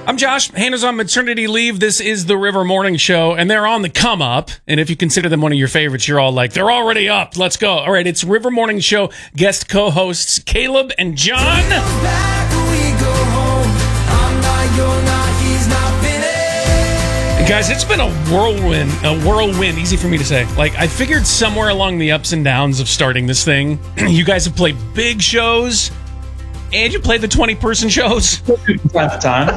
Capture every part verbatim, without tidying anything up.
I'm Josh. Hannah's on maternity leave. This is the River Morning Show, and they're on the come up. And if you consider them one of your favorites, you're all like, they're already up. Let's go. All right, it's River Morning Show guest co-hosts Caleb and John. Guys, it's been a whirlwind, a whirlwind, easy for me to say. Like, I figured somewhere along the ups and downs of starting this thing, you guys have played big shows, and you played the twenty-person shows. Time to time.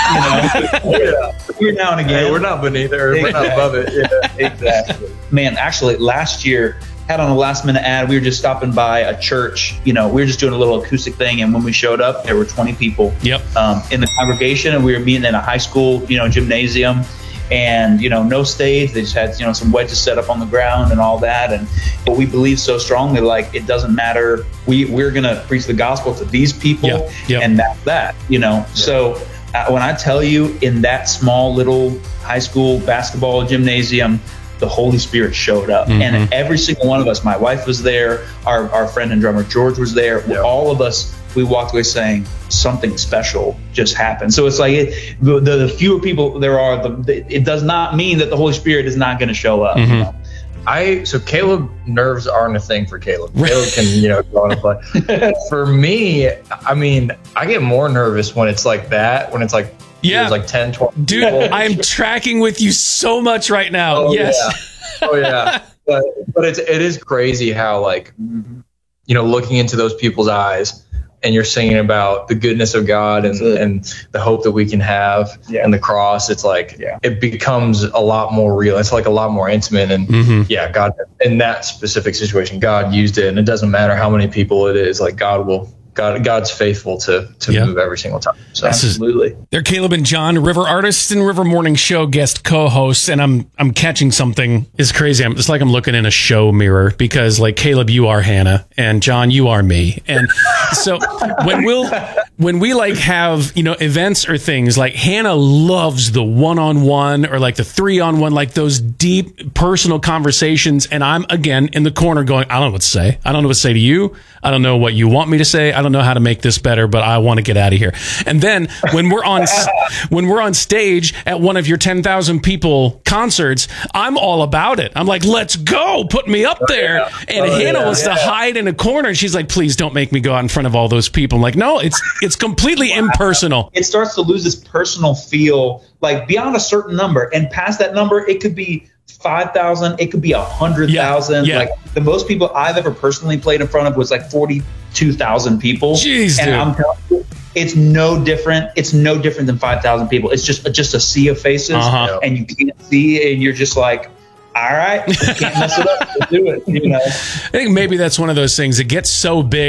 You know, yeah. We're now and again. Hey, we're not beneath it, or we're not above it. Yeah. Exactly. Man, actually, last year, had on a last-minute ad, we were just stopping by a church. You know, we were just doing a little acoustic thing, and when we showed up, there were twenty people Yep. um, in the congregation, and we were meeting in a high school, you know, gymnasium. And, you know, no stage. They just had, you know, some wedges set up on the ground and all that. And but we believe so strongly, like, it doesn't matter. We, we're going to preach the gospel to these people. Yep. Yep. And that's that, you know. Yep. So uh, when I tell you, in that small little high school basketball gymnasium, the Holy Spirit showed up. Mm-hmm. And every single one of us, my wife was there, our, our friend and drummer George was there. Yep. All of us, we walked away saying something special just happened. So it's like it, the, the fewer people there are, the, it does not mean that the Holy Spirit is not going to show up. Mm-hmm. You know? I so Caleb nerves aren't a thing for Caleb. Caleb can, you know, go on and play. For me, I mean, I get more nervous when it's like that, when it's like yeah, it's like ten, twenty Dude, I am tracking with you so much right now. Oh, yes. Yeah. Oh yeah. But but it's it is crazy how, like, you know, looking into those people's eyes, and you're singing about the goodness of God and, and the hope that we can have yeah. and the cross. It's like, yeah. it becomes a lot more real. It's like a lot more intimate. And mm-hmm. yeah, God, in that specific situation, God used it, and it doesn't matter how many people it is. Like, God will, God, God's faithful to, to yep. move every single time. So this absolutely. Is, they're Caleb and John, River artists and River Morning Show guest co-hosts. And I'm, I'm catching something. It's crazy. I'm, it's like I'm looking in a show mirror, because, like, Caleb, you are Hannah, and John, you are me. And so when we'll, when we like have, you know, events or things, like, Hannah loves the one-on-one or like the three-on-one, like those deep personal conversations. And I'm, again, in the corner going, I don't know what to say. I don't know what to say to you. I don't know what you want me to say. I don't know how to make this better, but I want to get out of here. And then when we're on, when we're on stage at one of your ten thousand people concerts, I'm all about it. I'm like, let's go, put me up there. And oh, Hannah yeah, wants yeah. to hide in a corner, and she's like, please don't make me go out in front of all those people. I'm like, no, it's, it's completely wow. impersonal. It starts to lose this personal feel, like, beyond a certain number, and past that number, it could be five thousand, it could be one hundred thousand. Yeah, yeah. Like, the most people I've ever personally played in front of was like forty-two thousand people. Jeez, and dude. I'm telling you, it's no different. It's no different than five thousand people. It's just just a sea of faces, uh-huh. and you can't see, and you're just like, all right, can't mess it up. Let's do it. You know, I think maybe that's one of those things that gets so big.